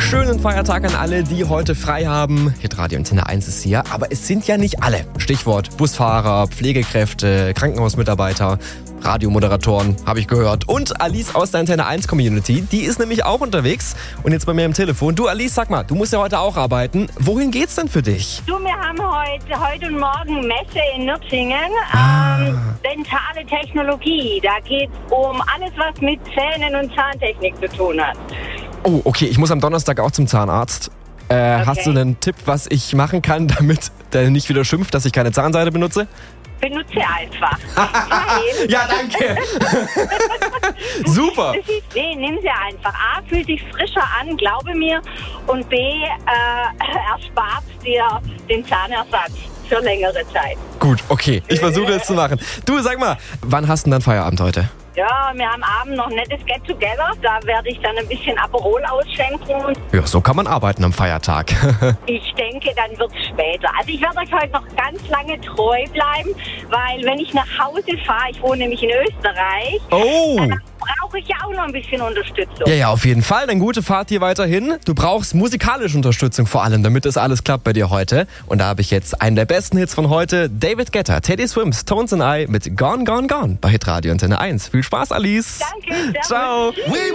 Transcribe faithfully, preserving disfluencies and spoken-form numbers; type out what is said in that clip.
Schönen Feiertag an alle, die heute frei haben. Hitradio Antenne eins ist hier, aber es sind ja nicht alle. Stichwort Busfahrer, Pflegekräfte, Krankenhausmitarbeiter, Radiomoderatoren, habe ich gehört. Und Alice aus der Antenne eins Community, die ist nämlich auch unterwegs und jetzt bei mir am Telefon. Du Alice, sag mal, du musst ja heute auch arbeiten. Wohin geht's denn für dich? Du, wir haben heute, heute und morgen Messe in Nürtingen. Ah. Ähm, dentale Technologie. Da geht's um alles, was mit Zähnen und Zahntechnik zu tun hat. Oh, okay, ich muss am Donnerstag auch zum Zahnarzt. Äh, Okay. Hast du einen Tipp, was ich machen kann, damit der nicht wieder schimpft, dass ich keine Zahnseide benutze? Benutze einfach. Weil- Ja, danke. Super. Das ist, nee, nimm sie einfach. A, fühlt sich frischer an, glaube mir. Und B, äh, erspart dir den Zahnersatz für längere Zeit. Gut, okay, ich versuche es zu machen. Du, sag mal, wann hast du denn dann Feierabend heute? Ja, wir haben abend noch ein nettes Get-Together. Da werde ich dann ein bisschen Aperol ausschenken. Ja, so kann man arbeiten am Feiertag. Ich denke, dann wird es später. Also ich werde euch heute noch ganz lange treu bleiben, weil wenn ich nach Hause fahre, ich wohne nämlich in Österreich, Oh. dann brauche ich ja auch noch ein bisschen Unterstützung. Ja, ja, auf jeden Fall. Dann gute Fahrt hier weiterhin. Du brauchst musikalische Unterstützung vor allem, damit das alles klappt bei dir heute. Und da habe ich jetzt einen der besten Hits von heute. David Guetta, Teddy Swims, Tones and I mit Gone, Gone, Gone bei Hitradio Antenne eins. Viel Spaß, Alice. Danke, servus. Ciao. Tschüss.